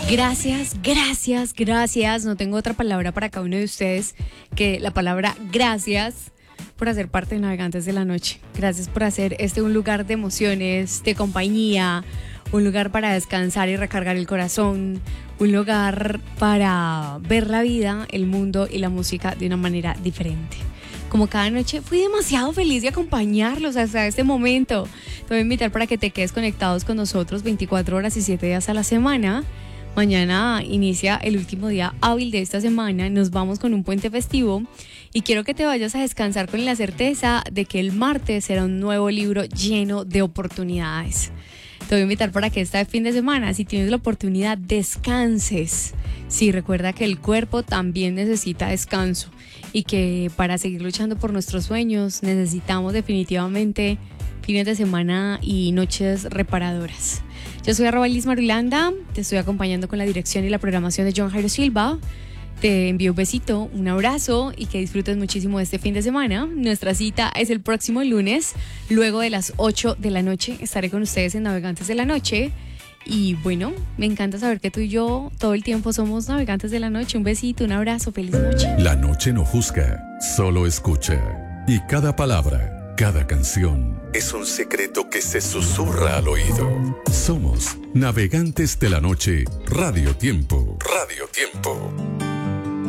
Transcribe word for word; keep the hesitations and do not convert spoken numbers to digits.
Gracias, gracias, gracias. No tengo otra palabra para cada uno de ustedes que la palabra gracias por hacer parte de Navegantes de la Noche. Gracias por hacer este un lugar de emociones, de compañía, un lugar para descansar y recargar el corazón, un lugar para ver la vida, el mundo y la música de una manera diferente. Como cada noche, fui demasiado feliz de acompañarlos hasta este momento. Te voy a invitar para que te quedes conectados con nosotros veinticuatro horas y siete días a la semana. Mañana inicia el último día hábil de esta semana. Nos vamos con un puente festivo y quiero que te vayas a descansar con la certeza de que el martes será un nuevo libro lleno de oportunidades. Te voy a invitar para que este fin de semana, si tienes la oportunidad, descanses. Sí, recuerda que el cuerpo también necesita descanso y que para seguir luchando por nuestros sueños necesitamos definitivamente fines de semana y noches reparadoras. Yo soy arroba Liz Marulanda, te estoy acompañando con la dirección y la programación de John Jairo Silva. Te envío un besito, un abrazo y que disfrutes muchísimo de este fin de semana. Nuestra cita es el próximo lunes, luego de las ocho de la noche. Estaré con ustedes en Navegantes de la Noche. Y bueno, me encanta saber que tú y yo todo el tiempo somos Navegantes de la Noche. Un besito, un abrazo, feliz noche. La noche no juzga, solo escucha. Y cada palabra, cada canción es un secreto que se susurra al oído. Somos Navegantes de la Noche, Radio Tiempo. Radio Tiempo.